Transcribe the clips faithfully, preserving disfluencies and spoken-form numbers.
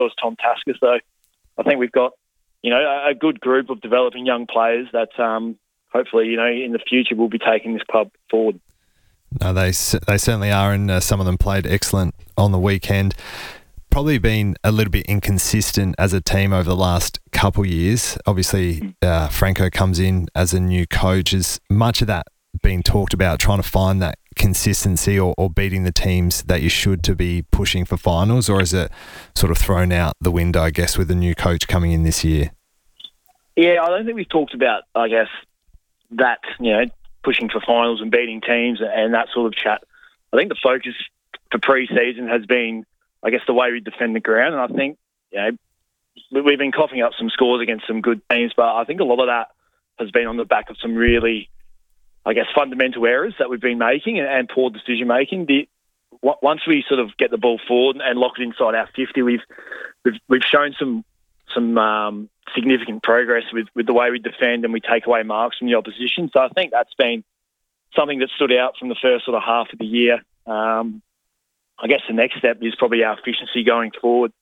was Tom Tasker. So I think we've got, you know, a, a good group of developing young players that um, hopefully, you know, in the future will be taking this club forward. No, they they certainly are, and uh, some of them played excellent on the weekend. Probably been a little bit inconsistent as a team over the last couple years. Obviously, uh, Franco comes in as a new coach. Is much of that being talked about, trying to find that consistency or, or beating the teams that you should to be pushing for finals, or is it sort of thrown out the window, I guess, with the new coach coming in this year? Yeah, I don't think we've talked about, I guess, that, you know, pushing for finals and beating teams and that sort of chat. I think the focus for pre-season has been, I guess, the way we defend the ground. And I think, you know, we've been coughing up some scores against some good teams, but I think a lot of that has been on the back of some really, I guess, fundamental errors that we've been making and, and poor decision-making. The, once we sort of get the ball forward and lock it inside our fifty, we've we've, we've shown some some um, significant progress with, with the way we defend and we take away marks from the opposition. So I think that's been something that stood out from the first sort of half of the year. Um, I guess the next step is probably our efficiency going forward.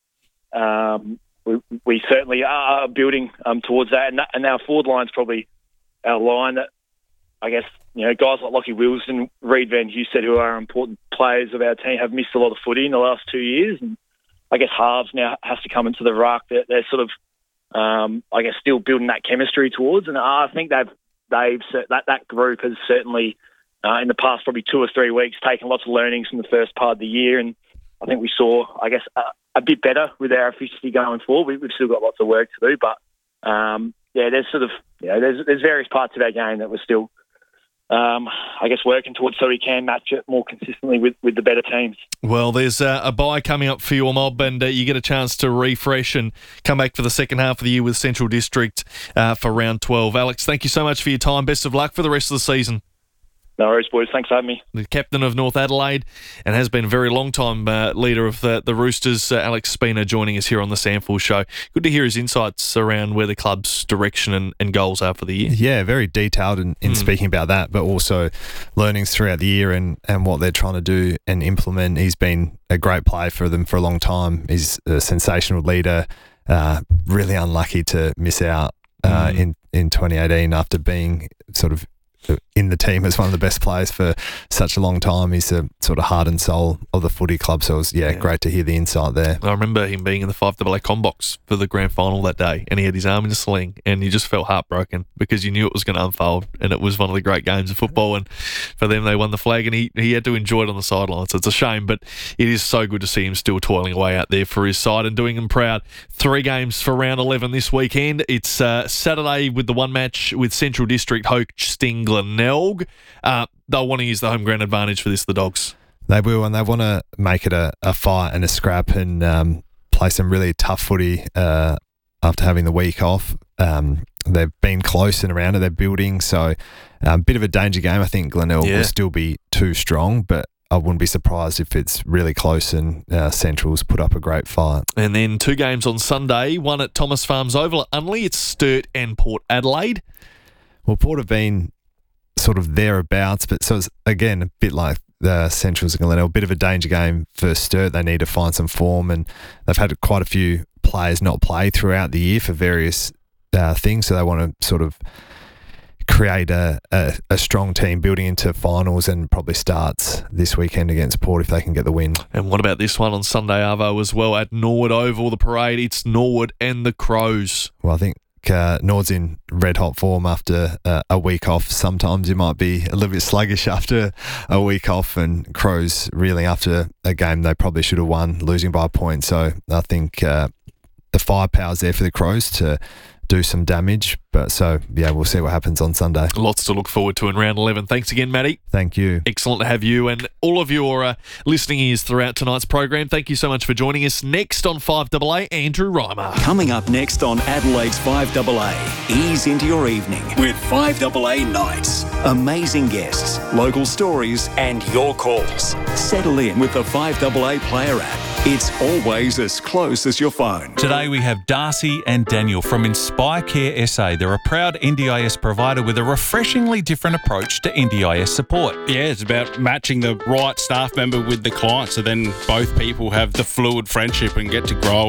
Um, we, we certainly are building um, towards that, and, that, and our forward line's probably our line that, I guess, you know, guys like Lockie Wilson, Reed Van Husted, who are important players of our team, have missed a lot of footy in the last two years, and I guess halves now has to come into the ruck. They're, they're sort of, um, I guess, still building that chemistry towards, and I think they've they've that that group has certainly uh, in the past probably two or three weeks taken lots of learnings from the first part of the year, and I think we saw, I guess, a, a bit better with our efficiency going forward. We, we've still got lots of work to do, but um, yeah, there's sort of, you know, there's there's various parts of our game that we're still, Um, I guess, working towards so we can match it more consistently with, with the better teams. Well, there's uh, a bye coming up for your mob, and uh, you get a chance to refresh and come back for the second half of the year with Central District uh, for round twelve. Alex, thank you so much for your time. Best of luck for the rest of the season. No worries, boys. Thanks for having me. The captain of North Adelaide and has been a very long time uh, leader of the, the Roosters, uh, Alex Spina, joining us here on the Sample Show. Good to hear his insights around where the club's direction and, and goals are for the year. Yeah, very detailed in, in mm. speaking about that, but also learnings throughout the year and, and what they're trying to do and implement. He's been a great player for them for a long time. He's a sensational leader, uh, really unlucky to miss out uh, mm. in, in twenty eighteen after being sort of in the team as one of the best players for such a long time. He's a sort of heart and soul of the footy club, so it was yeah, yeah. great to hear the insight there. I remember him being in the five A A Combox for the grand final that day, and he had his arm in a sling, and you just felt heartbroken because you knew it was going to unfold, and it was one of the great games of football, and for them they won the flag, and he, he had to enjoy it on the sidelines. So it's a shame, but it is so good to see him still toiling away out there for his side and doing him proud. Three games for round eleven this weekend. It's uh, Saturday with the one match with Central District hosting Glenelg. Uh, they'll want to use the home ground advantage for this, the Dogs. They will, and they want to make it a, a fight and a scrap and um, play some really tough footy uh, after having the week off. Um, they've been close and around it. They're building, so a um, bit of a danger game. I think Glenelg yeah. will still be too strong, but I wouldn't be surprised if it's really close and uh, Central's put up a great fight. And then two games on Sunday, one at Thomas Farms Oval at Unley. It's Sturt and Port Adelaide. Well, Port have been sort of thereabouts, but so it's, again, a bit like the Centrals and Glenelg, a bit of a danger game for Sturt. They need to find some form, and they've had quite a few players not play throughout the year for various uh, things, so they want to sort of create a, a, a strong team building into finals, and probably starts this weekend against Port if they can get the win. And what about this one on Sunday, Arvo, as well, at Norwood Oval, the parade? It's Norwood and the Crows. Well, I think Uh, Nord's in red hot form after uh, a week off. Sometimes you might be a little bit sluggish after a week off, and Crows reeling after a game they probably should have won, losing by a point. So I think uh, the firepower's there for the Crows to do some damage. But so, yeah, we'll see what happens on Sunday. Lots to look forward to in round eleven. Thanks again, Matty. Thank you. Excellent to have you and all of your uh, listening ears throughout tonight's program. Thank you so much for joining us. Next on five A A, Andrew Reimer. Coming up next on Adelaide's five A A, ease into your evening with five A A Nights. Amazing guests, local stories and your calls. Settle in with the five A A Player app. It's always as close as your phone. Today we have Darcy and Daniel from Inspire Care S A. They're a proud N D I S provider with a refreshingly different approach to N D I S support. Yeah, it's about matching the right staff member with the client, so then both people have the fluid friendship and get to grow